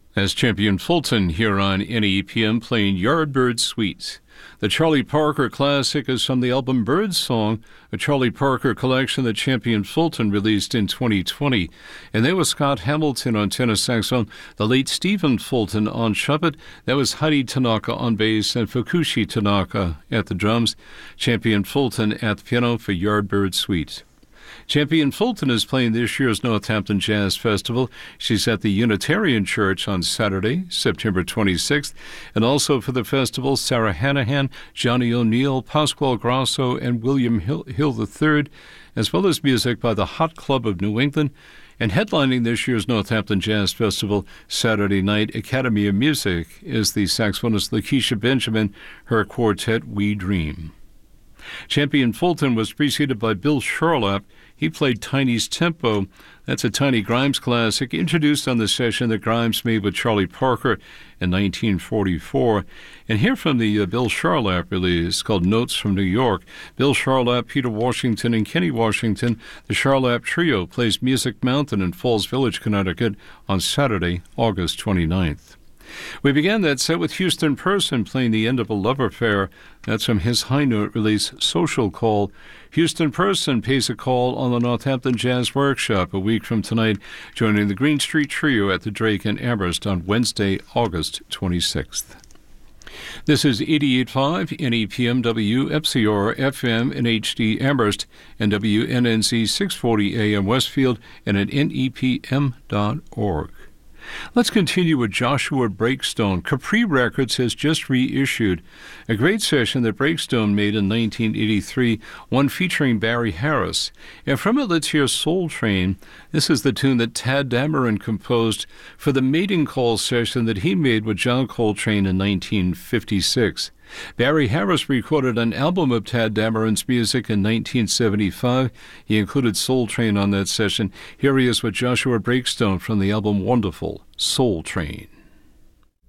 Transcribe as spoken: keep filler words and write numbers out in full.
As Champion Fulton here on N E P M playing Yardbird Suite. The Charlie Parker classic is from the album Birdsong, a Charlie Parker collection that Champion Fulton released in twenty twenty. And there was Scott Hamilton on tenor saxophone, the late Stephen Fulton on trumpet, that was Heidi Tanaka on bass, and Fukushi Tanaka at the drums. Champion Fulton at the piano for Yardbird Suite. Champion Fulton is playing this year's Northampton Jazz Festival. She's at the Unitarian Church on Saturday, September twenty-sixth. And also for the festival, Sarah Hanahan, Johnny O'Neill, Pasquale Grasso, and William Hill, Hill the third, as well as music by the Hot Club of New England. And headlining this year's Northampton Jazz Festival Saturday night, Academy of Music, is the saxophonist Lakeisha Benjamin, her quartet We Dream. Champion Fulton was preceded by Bill Charlap. He played Tiny's Tempo. That's a Tiny Grimes classic introduced on the session that Grimes made with Charlie Parker in nineteen forty-four. And here from the uh, Bill Charlap release called Notes from New York, Bill Charlap, Peter Washington, and Kenny Washington, the Charlap Trio, plays Music Mountain in Falls Village, Connecticut on Saturday, August twenty-ninth. We began that set with Houston Person playing The End of a Love Affair. That's from his high note release, Social Call. Houston Person pays a call on the Northampton Jazz Workshop a week from tonight, joining the Green Street Trio at the Drake in Amherst on Wednesday, August twenty-sixth. This is eighty-eight point five N E P M W F C R F M in H D Amherst and W N N Z six forty A M Westfield and at N E P M dot org. Let's continue with Joshua Breakstone. Capri Records has just reissued a great session that Breakstone made in nineteen eighty-three, one featuring Barry Harris. And from it, let's hear Soul Train. This is the tune that Tad Dameron composed for the mating call session that he made with John Coltrane in nineteen fifty-six. Barry Harris recorded an album of Tad Dameron's music in nineteen seventy-five. He included Soul Train on that session. Here he is with Joshua Breakstone from the album Wonderful, Soul Train.